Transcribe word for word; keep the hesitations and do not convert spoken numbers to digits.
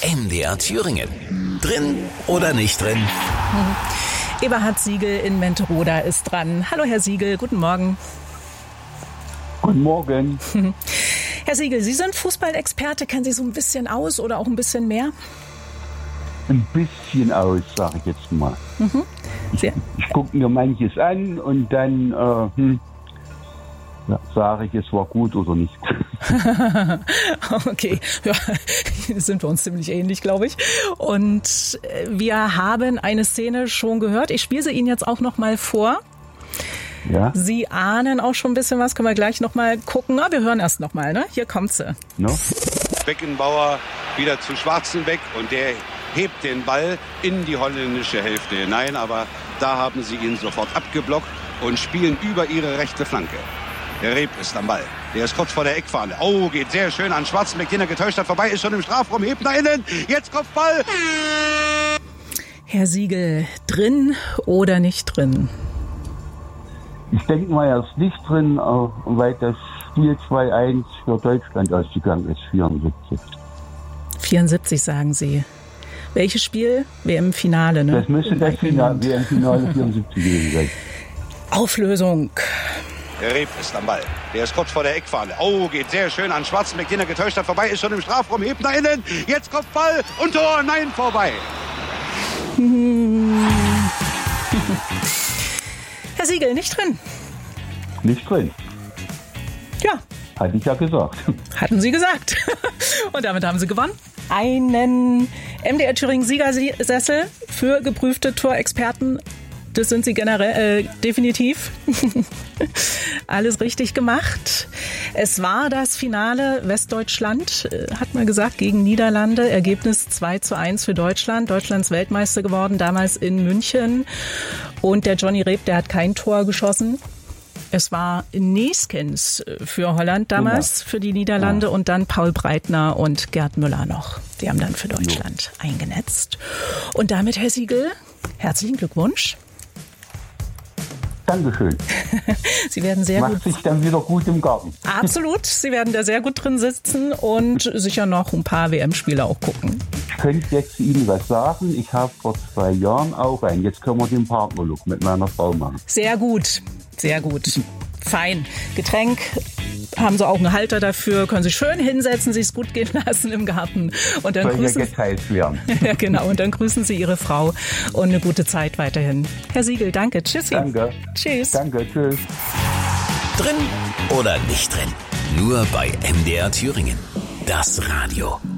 M D R Thüringen. Drin oder nicht drin? Eberhard Siegel in Menteroda ist dran. Hallo Herr Siegel, guten Morgen. Guten Morgen. Herr Siegel, Sie sind Fußballexperte. Kennen Sie so ein bisschen aus oder auch ein bisschen mehr? Ein bisschen aus, sage ich jetzt mal. Mhm. Ich, ich gucke mir manches an und dann äh, hm, ja, sage ich, es war gut oder nicht. Okay, ja, sind wir uns ziemlich ähnlich, glaube ich. Und wir haben eine Szene schon gehört. Ich spiele sie Ihnen jetzt auch noch mal vor. Ja. Sie ahnen auch schon ein bisschen was. Können wir gleich noch mal gucken. Na, wir hören erst noch mal, ne? Hier kommt sie. No? Beckenbauer wieder zu Schwarzenbeck und der hebt den Ball in die holländische Hälfte hinein, aber da haben sie ihn sofort abgeblockt und spielen über ihre rechte Flanke. Der Reep ist am Ball. Der ist kurz vor der Eckfahne. Oh, geht sehr schön an Schwarzenbeck, den er getäuscht hat. Vorbei, ist schon im Strafraum, hebt nach innen. Jetzt Kopfball. Herr Siegel, drin oder nicht drin? Ich denke mal, er ist nicht drin, weil das Spiel zwei eins für Deutschland ausgegangen ist, vierundsiebzig. vierundsiebzig sagen Sie. Welches Spiel? W M-Finale, ne? Das müsste das Finale, W M-Finale vierundsiebzig gewesen sein. Auflösung. Der Reep ist am Ball. Der ist kurz vor der Eckfahne. Oh, geht sehr schön an Schwarzenbeck, den er getäuscht hat. Vorbei, ist schon im Strafraum, hebt nach innen. Jetzt Kopfball und Tor. Nein, vorbei. Herr Siegel, nicht drin. Nicht drin. Ja. Hatte ich ja gesagt. Hatten Sie gesagt. Und damit haben Sie gewonnen. Einen M D R Thüringen Siegersessel für geprüfte Torexperten. Das sind Sie generell äh, definitiv. Alles richtig gemacht. Es war das Finale Westdeutschland, äh, hat man gesagt, gegen Niederlande. Ergebnis zwei zu eins für Deutschland. Deutschlands Weltmeister geworden, damals in München. Und der Johnny Reep, der hat kein Tor geschossen. Es war Neeskens für Holland damals, ja, für die Niederlande, ja, und dann Paul Breitner und Gerd Müller noch. Die haben dann für Deutschland ja eingenetzt. Und damit, Herr Siegel, herzlichen Glückwunsch. Dankeschön. Sie werden sehr Macht gut. sich dann wieder gut im Garten. Absolut. Sie werden da sehr gut drin sitzen und sicher noch ein paar W M-Spiele auch gucken. Ich könnte jetzt Ihnen was sagen. Ich habe vor zwei Jahren auch einen. Jetzt können wir den Partnerlook mit meiner Frau machen. Sehr gut. Sehr gut. Fein. Getränk. Haben Sie auch einen Halter dafür, können Sie schön hinsetzen, sich es gut gehen lassen im Garten. Und dann soll grüßen ja geteilt werden. Ja, genau. Und dann grüßen Sie Ihre Frau und eine gute Zeit weiterhin. Herr Siegel, danke. Tschüssi. Danke. Tschüss. Danke, tschüss. Drin oder nicht drin? Nur bei M D R Thüringen. Das Radio.